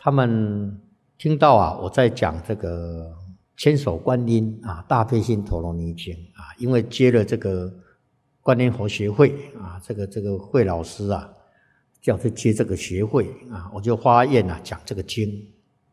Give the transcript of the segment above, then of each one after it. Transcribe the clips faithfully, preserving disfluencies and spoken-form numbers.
他们听到啊我在讲这个千手观音啊大悲心陀罗尼经啊，因为接了这个观音佛学会啊，这个这个慧老师啊叫去接这个学会啊，我就发愿啊讲这个经。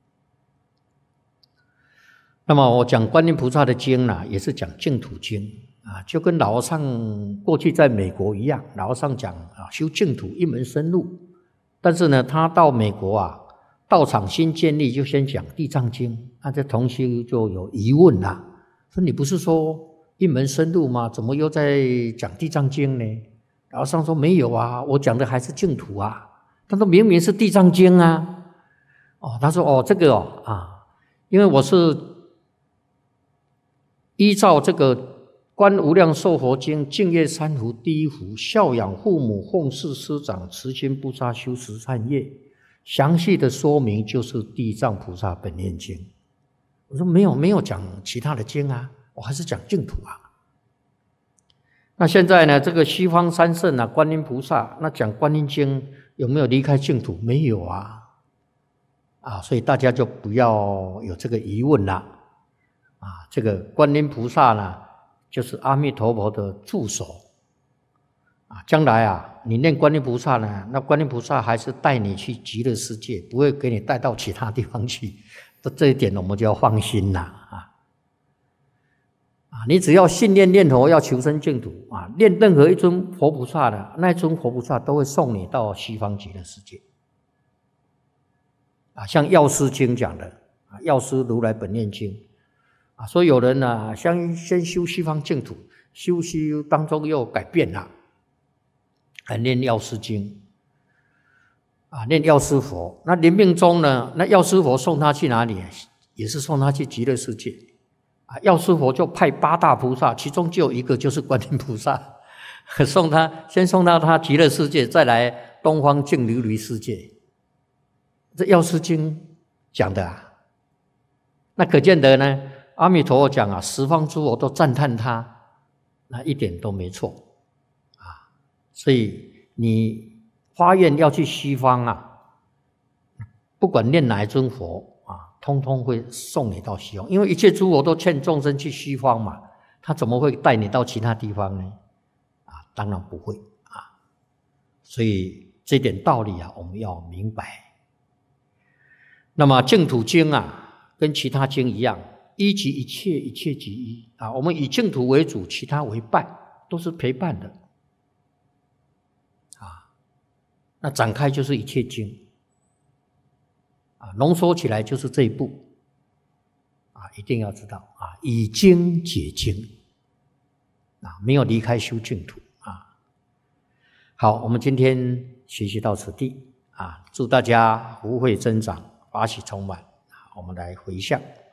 那么我讲观音菩萨的经呢、啊，也是讲净土经啊，就跟老和尚过去在美国一样，老和尚讲啊修净土一门深入，但是呢，他到美国啊，道场新建立就先讲地藏经，那这同学就有疑问啦、啊，说你不是说一门深入吗？怎么又在讲地藏经呢？老和尚说没有啊，我讲的还是净土啊。他说明明是地藏经啊。哦，他说哦这个哦啊，因为我是依照这个《观无量寿佛经》净业三福第一福，孝养父母，奉事师长，慈心不杀，修十善业，详细的说明就是地藏菩萨本愿经。我说没有没有讲其他的经啊，我还是讲净土啊。那现在呢，这个西方三圣啊，观音菩萨，那讲观音经有没有离开净土？没有啊，啊，所以大家就不要有这个疑问啦。啊，这个观音菩萨呢，就是阿弥陀佛的助手啊。将来啊，你念观音菩萨呢，那观音菩萨还是带你去极乐世界，不会给你带到其他地方去。这一点我们就要放心啦啊。啊，你只要信念念佛要求生净土啊，念任何一尊佛菩萨的，那一尊佛菩萨都会送你到西方极乐世界。啊，像药师经讲的啊，药师如来本愿经。啊，所以有人呢、啊，先先修西方净土，修修当中又改变了，来念药师经，啊，念药师佛。那临命终呢，那药师佛送他去哪里？也是送他去极乐世界。啊，药师佛就派八大菩萨，其中就有一个就是观音菩萨，送他先送到他极乐世界，再来东方净琉璃世界。这药师经讲的啊，那可见得呢。阿弥陀佛讲啊，十方诸佛都赞叹他，那一点都没错啊。所以你发愿要去西方啊，不管念哪一尊佛啊，通通会送你到西方，因为一切诸佛都劝众生去西方嘛，他怎么会带你到其他地方呢？啊，当然不会啊。所以这点道理啊，我们要明白。那么净土经啊，跟其他经一样。一即一切，一切即一啊！我们以净土为主，其他为伴，都是陪伴的啊。那展开就是一切经啊，浓缩起来就是这一部啊，一定要知道啊，以经解经啊，没有离开修净土啊。好，我们今天学习到此地啊，祝大家福慧增长，法喜充满。我们来回向。